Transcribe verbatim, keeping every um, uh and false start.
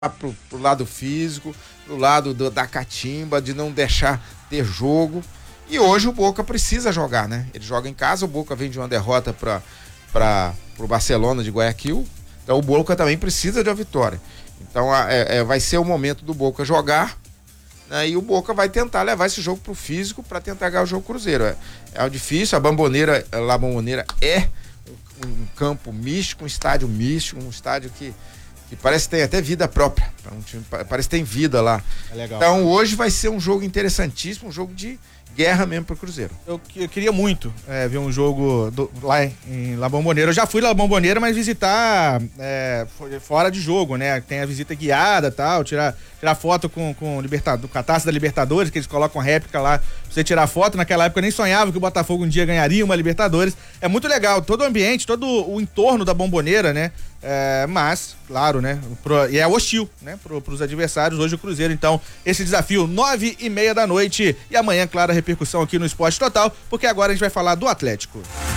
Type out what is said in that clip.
pro, pro lado físico, pro lado do, da catimba, de não deixar ter jogo. E hoje o Boca precisa jogar, né? Ele joga em casa, o Boca vem de uma derrota para para pro Barcelona de Guayaquil. Então o Boca também precisa de uma vitória. Então é, é, vai ser o momento do Boca jogar, né? E o Boca vai tentar levar esse jogo pro físico para tentar ganhar o jogo Cruzeiro. É, é difícil, a Bombonera, a La Bombonera é um, um campo místico, um estádio místico, um estádio que que parece que tem até vida própria, um time, parece que tem vida lá. É legal. Então hoje vai ser um jogo interessantíssimo, um jogo de guerra mesmo pro Cruzeiro. Eu, eu queria muito é, ver um jogo do, lá em, em La Bombonera. Eu já fui La Bombonera, mas visitar é, fora de jogo, né? Tem a visita guiada e tal, tirar, tirar foto com, com o Libertador, com a Taça da Libertadores, que eles colocam réplica lá pra você tirar foto. Naquela época eu nem sonhava que o Botafogo um dia ganharia uma Libertadores. É muito legal, todo o ambiente, todo o entorno da Bombonera, né? É, mas, claro, né? Pro, e é hostil, né? Pro, pros adversários. Hoje o Cruzeiro, então, esse desafio, nove e meia da noite. E amanhã, claro, a repercussão aqui no Esporte Total, porque agora a gente vai falar do Atlético.